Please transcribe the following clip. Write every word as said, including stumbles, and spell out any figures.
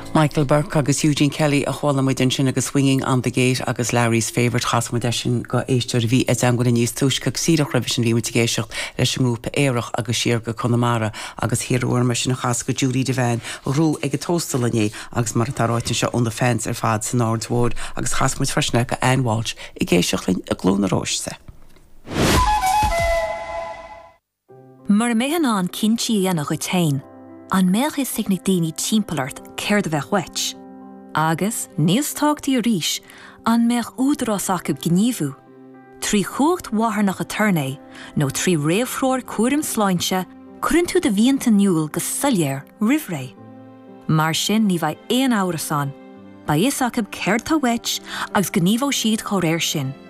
Michael Burke agus Eugene Kelly a chhála mu den sin agus Swinging on the Gate agus Larry's Favourite chas mu sin go éisteir bhí a an go níos túisce síach revision bhí mutigéisiocht leis múpa éireach agus siar go Connemara agus hiúir me sin chas go Julie Devine rú ag tóstalné agus mar taráitin se on the fence ar fad san Nordward agus chas mu fresne go Anne Walsh i géisioch linn a glóna róise. Mar méhan an cinti ana go tain. An méach is signig daoine timpplaart céir de bheith wet. Agus, níos tágtaí a ríis, an méach údarás acab gníomhú. Trí chuacht wathair nach a turné, nó trí réamhróir cuairim sláinte, cuireann tú de bhíonta niúil go sulléir rihré. Mar sin ní bheith éon áras an, ba is acab céir tá wet agus gníomhó siad chomh réir sin.